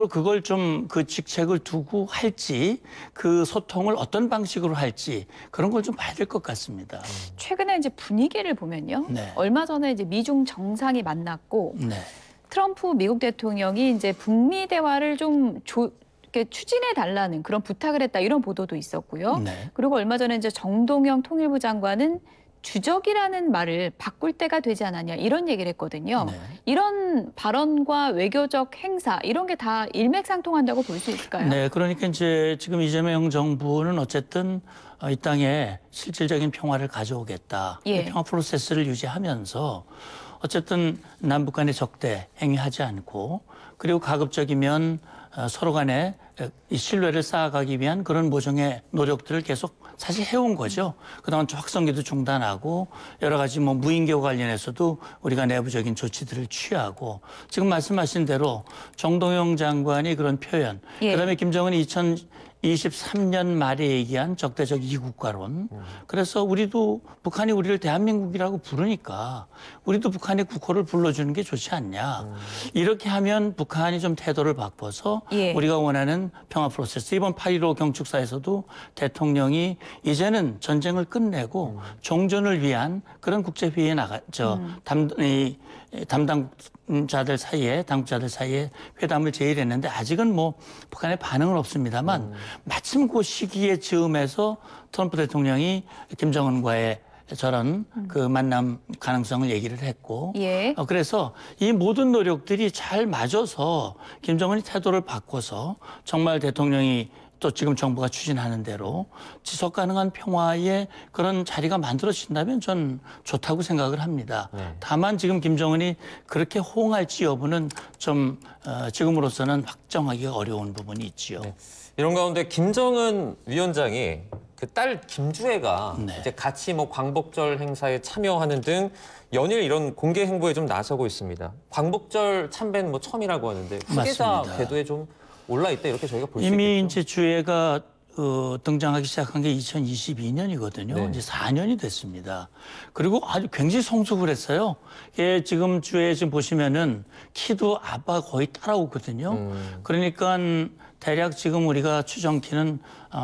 그걸 좀 그 직책을 두고 할지 그 소통을 어떤 방식으로 할지 그런 걸 좀 봐야 될 것 같습니다. 최근에 이제 분위기를 보면요. 네. 얼마 전에 이제 미중 정상이 만났고 네. 트럼프 미국 대통령이 이제 북미 대화를 좀 이렇게 추진해 달라는 그런 부탁을 했다 이런 보도도 있었고요. 네. 그리고 얼마 전에 이제 정동영 통일부 장관은 주적이라는 말을 바꿀 때가 되지 않았냐 이런 얘기를 했거든요. 네. 이런 발언과 외교적 행사 이런 게 다 일맥상통한다고 볼 수 있을까요? 네, 그러니까 이제 지금 이재명 정부는 어쨌든 이 땅에 실질적인 평화를 가져오겠다. 예. 평화 프로세스를 유지하면서 어쨌든 남북 간의 적대 행위하지 않고 그리고 가급적이면 서로 간에 이 신뢰를 쌓아가기 위한 그런 모종의 노력들을 계속 사실 해온 거죠. 그동안 확성기도 중단하고 여러 가지 뭐 무인기와 관련해서도 우리가 내부적인 조치들을 취하고 지금 말씀하신 대로 정동영 장관이 그런 표현, 예. 그다음에 김정은이 2023년 말에 얘기한 적대적 이국가론. 그래서 우리도 북한이 우리를 대한민국이라고 부르니까 우리도 북한의 국호를 불러주는 게 좋지 않냐. 이렇게 하면 북한이 좀 태도를 바꿔서 예. 우리가 원하는 평화 프로세스. 이번 8.15 경축사에서도 대통령이 이제는 전쟁을 끝내고 종전을 위한 그런 국제회의에 담당자들 사이에, 당국자들 사이에 회담을 제의했는데 아직은 뭐 북한의 반응은 없습니다만 마침 그 시기에 즈음해서 트럼프 대통령이 김정은과의 저런 그 만남 가능성을 얘기를 했고 예. 그래서 이 모든 노력들이 잘 맞아서 김정은이 태도를 바꿔서 정말 대통령이 또 지금 정부가 추진하는 대로 지속 가능한 평화의 그런 자리가 만들어진다면 전 좋다고 생각을 합니다. 네. 다만 지금 김정은이 그렇게 호응할지 여부는 좀 지금으로서는 확정하기가 어려운 부분이 있지요. 네. 이런 가운데 김정은 위원장이 그 딸 김주애가 네. 이제 같이 뭐 광복절 행사에 참여하는 등 연일 이런 공개 행보에 좀 나서고 있습니다. 광복절 참배는 뭐 처음이라고 하는데 후계자 맞습니다. 궤도에 좀 올라 있다 이렇게 저희가 볼 수 이미 있겠죠. 이제 주애가 등장하기 시작한 게 2022년이거든요. 네. 이제 4년이 됐습니다. 그리고 아주 굉장히 성숙을 했어요. 예, 지금 주애 지금 보시면은 키도 아빠 거의 따라오거든요. 그러니까 대략 지금 우리가 추정키는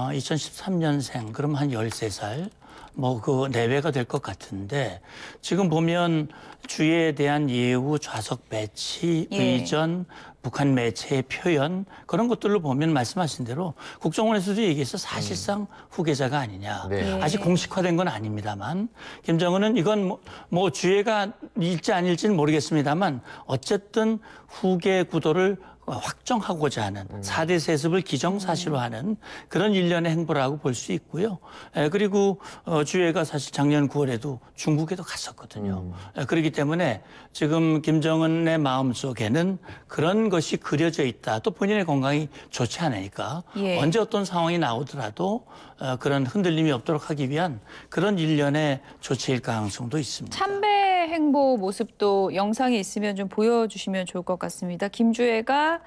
2013년생, 그럼 한 13살. 뭐 그 내외가 될 것 같은데 지금 보면 주의에 대한 예우, 좌석 배치, 예. 의전, 북한 매체의 표현 그런 것들로 보면 말씀하신 대로 국정원에서도 얘기해서 사실상 후계자가 아니냐. 네. 아직 공식화된 건 아닙니다만 김정은은 이건 뭐 주의가 일지 아닐지는 모르겠습니다만 어쨌든 후계 구도를 확정하고자 하는 4대 세습을 기정사실로 하는 그런 일련의 행보라고 볼 수 있고요. 그리고 주애가 사실 작년 9월에도 중국에도 갔었거든요. 그렇기 때문에 지금 김정은의 마음속에는 그런 것이 그려져 있다. 또 본인의 건강이 좋지 않으니까 예. 언제 어떤 상황이 나오더라도 그런 흔들림이 없도록 하기 위한 그런 일련의 조치일 가능성도 있습니다. 참배 행보 모습도 영상이 있으면 좀 보여주시면 좋을 것 같습니다. 김주애가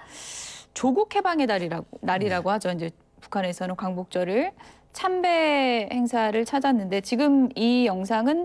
조국 해방의 날이라고 하죠. 이제 북한에서는 광복절을 참배 행사를 찾았는데 지금 이 영상은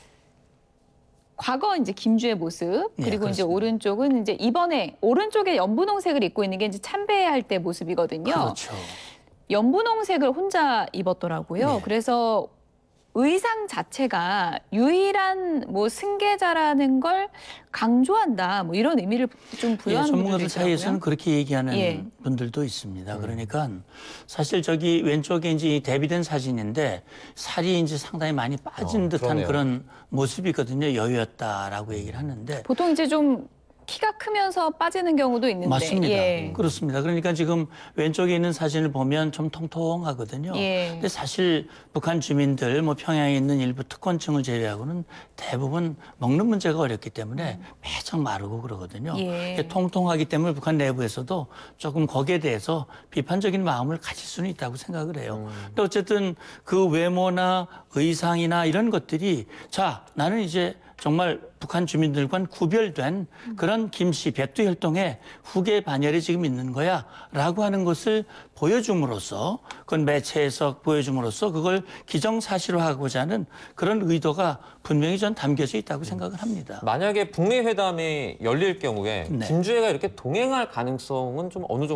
과거 이제 김주애 모습 그리고 네, 이제 그렇습니다. 오른쪽은 이제 이번에 오른쪽에 연분홍색을 입고 있는 게 이제 참배할 때 모습이거든요. 그렇죠. 연분홍색을 혼자 입었더라고요. 네. 그래서 의상 자체가 유일한 뭐 승계자라는 걸 강조한다. 뭐 이런 의미를 좀 부여하는 분들도 전문가들 있더라고요. 사이에서는 그렇게 얘기하는 예. 분들도 있습니다. 그러니까 사실 저기 왼쪽에 이제 대비된 사진인데 살이 이제 상당히 많이 빠진 듯한 그러네요. 그런 모습이거든요. 여유였다라고 얘기를 하는데 보통 이제 좀 키가 크면서 빠지는 경우도 있는데. 맞습니다. 예. 그렇습니다. 그러니까 지금 왼쪽에 있는 사진을 보면 좀 통통하거든요. 예. 근데 사실 북한 주민들, 뭐 평양에 있는 일부 특권층을 제외하고는 대부분 먹는 문제가 어렵기 때문에 매장 마르고 그러거든요. 예. 통통하기 때문에 북한 내부에서도 조금 거기에 대해서 비판적인 마음을 가질 수는 있다고 생각을 해요. 근데 어쨌든 그 외모나 의상이나 이런 것들이 자, 나는 이제 정말 북한 주민들과는 구별된 그런 김씨 백두 혈통의 후계 반열이 지금 있는 거야라고 하는 것을 보여줌으로써 그건 매체에서 보여줌으로써 그걸 기정사실화하고자 하는 그런 의도가 분명히 전 담겨져 있다고 생각을 합니다. 만약에 북미 회담이 열릴 경우에 네. 김주애가 이렇게 동행할 가능성은 좀 어느 정도